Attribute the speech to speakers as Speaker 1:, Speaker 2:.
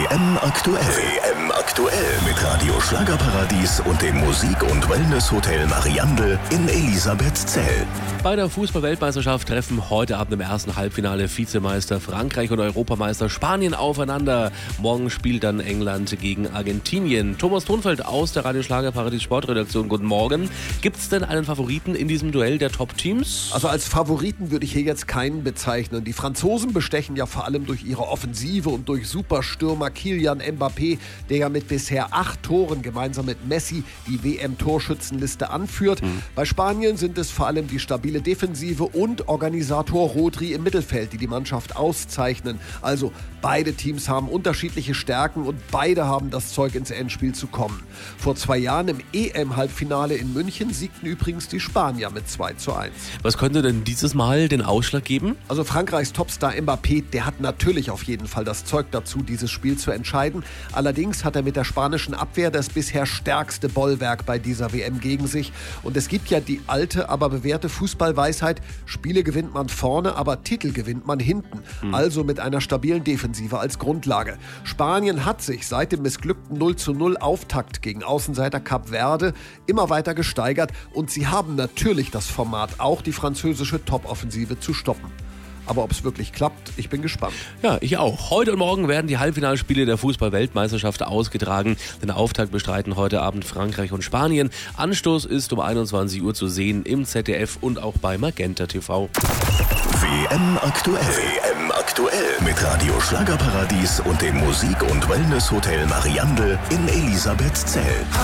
Speaker 1: WM aktuell. WM aktuell mit Radio Schlagerparadies und dem Musik- und Wellness-Hotel Mariandel in Elisabethzell.
Speaker 2: Bei der Fußball-Weltmeisterschaft treffen heute Abend im ersten Halbfinale Vizemeister Frankreich und Europameister Spanien aufeinander. Morgen spielt dann England gegen Argentinien. Thomas Thonfeld aus der Radio Schlagerparadies Sportredaktion. Guten Morgen. Gibt es denn einen Favoriten in diesem Duell der Top-Teams?
Speaker 3: Also als Favoriten würde ich hier jetzt keinen bezeichnen. Die Franzosen bestechen ja vor allem durch ihre Offensive und durch Superstürmer Kylian Mbappé, der ja mit bisher 8 Toren gemeinsam mit Messi die WM-Torschützenliste anführt. Bei Spanien sind es vor allem die stabile Defensive und Organisator Rodri im Mittelfeld, die die Mannschaft auszeichnen. Also beide Teams haben unterschiedliche Stärken und beide haben das Zeug, ins Endspiel zu kommen. Vor 2 Jahren im EM-Halbfinale in München siegten übrigens die Spanier mit 2:1.
Speaker 2: Was könnte denn dieses Mal den Ausschlag geben?
Speaker 3: Also Frankreichs Topstar Mbappé, der hat natürlich auf jeden Fall das Zeug dazu, dieses Spiel zu entscheiden. Allerdings hat er mit der spanischen Abwehr das bisher stärkste Bollwerk bei dieser WM gegen sich. Und es gibt ja die alte, aber bewährte Fußballweisheit: Spiele gewinnt man vorne, aber Titel gewinnt man hinten. Also mit einer stabilen Defensive als Grundlage. Spanien hat sich seit dem missglückten 0:0 Auftakt gegen Außenseiter Kap Verde immer weiter gesteigert und sie haben natürlich das Format, auch die französische Top-Offensive zu stoppen. Aber ob es wirklich klappt, ich bin gespannt.
Speaker 2: Ja, ich auch. Heute und morgen werden die Halbfinalspiele der Fußball-Weltmeisterschaft ausgetragen. Den Auftakt bestreiten heute Abend Frankreich und Spanien. Anstoß ist um 21 Uhr zu sehen im ZDF und auch bei Magenta TV.
Speaker 1: WM aktuell. WM aktuell mit Radio Schlagerparadies und dem Musik- und Wellness-Hotel Mariandel in Elisabethzell.